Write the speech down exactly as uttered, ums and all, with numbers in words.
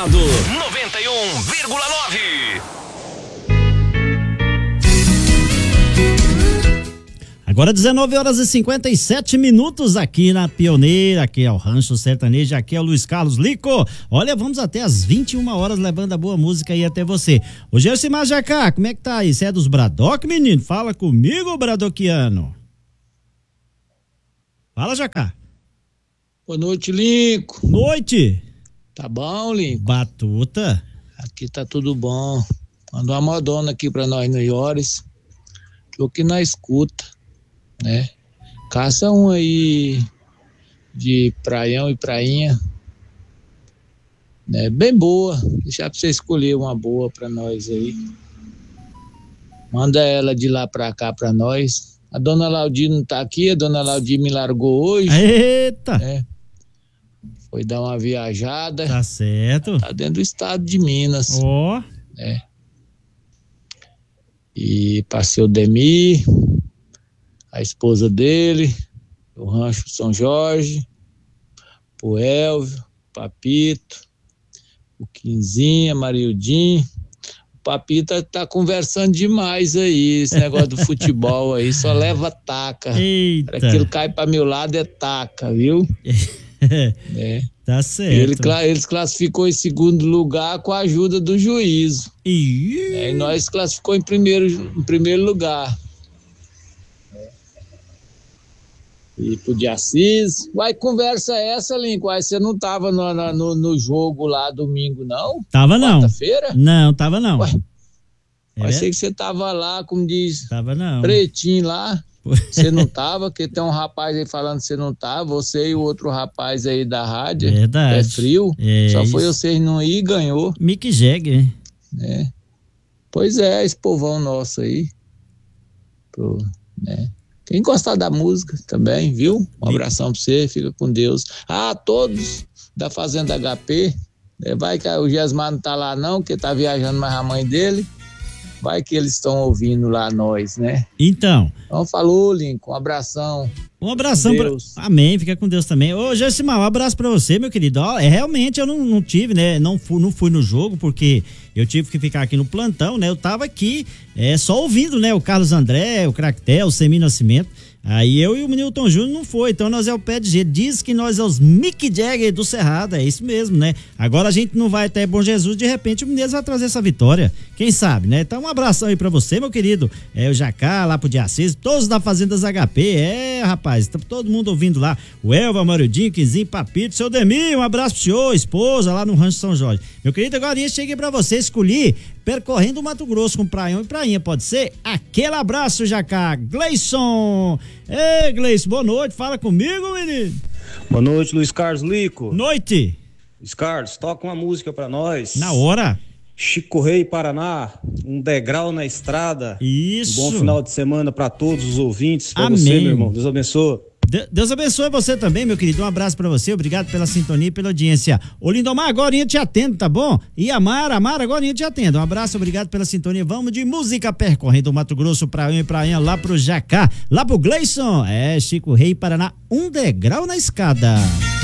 Eldorado noventa e um vírgula nove. Agora dezenove horas e cinquenta e sete minutos aqui na Pioneira, aqui é o Rancho Sertanejo, aqui é o Luiz Carlos Lico. Olha, vamos até às vinte e uma horas levando a boa música aí até você. Ô Gersimar Jacá, como é que tá aí? Você é dos Bradock, menino? Fala comigo, Bradoquiano. Fala, Jacá. Boa noite, Lico. Noite. Tá bom, Lico? Batuta. Aqui tá tudo bom. Manda uma modona aqui pra nós no Iores. Que o que nós escuta, né? Caça um aí de praião e prainha, né? Bem boa. Deixar pra você escolher uma boa pra nós aí. Manda ela de lá pra cá pra nós. A dona Laudir não tá aqui, a dona Laudir me largou hoje. Eita! Né? Foi dar uma viajada. Tá certo. Tá dentro do estado de Minas. Ó. Oh. Né? E passei o Demi, a esposa dele, o Rancho São Jorge, o Elvio, o Papito, o Quinzinha, Mariudinho. O Papito tá conversando demais aí, esse negócio do futebol aí, só leva taca. Eita. Para que ele cai para meu lado é taca, viu? É. Tá certo. Ele, eles classificou em segundo lugar com a ajuda do juízo. Ih. É, e nós classificou em primeiro, em primeiro lugar. É. E pro de Assis. Uai, conversa essa, Lincoln? Uai, você não tava no, no, no jogo lá domingo, não? Tava não. Quarta-feira? Não, tava não. Uai, é achei que você tava lá, como diz, tava não. pretinho lá. Você não tava, porque tem um rapaz aí falando que você não tava, você e o outro rapaz aí da rádio. Verdade. É frio. É Só isso. foi vocês não ir e ganhou. Mick Jagger. É. Pois é, esse povão nosso aí. Pro, né? Quem gostar da música também, viu? Um abração pra você, fica com Deus. Ah, todos da Fazenda H P. Né? Vai que o Gesmar não tá lá não, porque tá viajando mais a mãe dele. Vai que eles estão ouvindo lá nós, né? Então. Então falou, Lincoln, um abração. Um abração pra... Amém, fica com Deus também. Ô, Gersimar, um abraço pra você, meu querido. Ó, é, realmente eu não, não tive, né? Não fui, não fui no jogo, porque eu tive que ficar aqui no plantão, né? Eu tava aqui é, só ouvindo, né? O Carlos André, o Cractel, o Semi Nascimento. Aí eu e o Nilton Júnior não foi, então nós é o pé de jeito. Diz que nós é os Mick Jagger do Cerrado, é isso mesmo, né? Agora a gente não vai até Bom Jesus, de repente o Mineiro vai trazer essa vitória, quem sabe, né? Então um abração aí pra você, meu querido, é o Jacá, lá pro Diacis, todos da Fazendas H P, é rapaz, tá todo mundo ouvindo lá, o Elva, Mariudinho, Quinzinho, Papito, seu Demi, um abraço pro senhor, esposa, lá no Rancho São Jorge. Meu querido, agora eu cheguei pra você, escolhi percorrendo o Mato Grosso com praião e prainha, pode ser? Aquele abraço, Jacá. Gleison! Ei, Gleison, boa noite, fala comigo, menino. Boa noite, Luiz Carlos Lico. Noite. Luiz Carlos, toca uma música pra nós. Na hora. Chico Rei, Paraná, um degrau na estrada. Isso. Um bom final de semana pra todos os ouvintes, pra Amém. você, meu irmão. Deus abençoe. Deus abençoe você também, meu querido. Um abraço pra você, obrigado pela sintonia e pela audiência. Ô Lindomar, agora eu te atendo, tá bom? E a Mara, a Mara, agora eu te atendo. Um abraço, obrigado pela sintonia. Vamos de música percorrendo o Mato Grosso, Prainha e Prainha, lá pro Jacá, lá pro Gleison. É, Chico Rei, Paraná, um degrau na escada.